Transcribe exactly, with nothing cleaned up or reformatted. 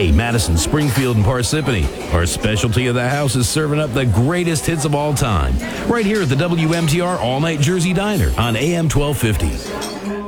Hey, Madison, Springfield, and Parsippany. Our specialty of the house is serving up the greatest hits of all time. Right here at the W M T R All Night Jersey Diner on A M twelve fifty.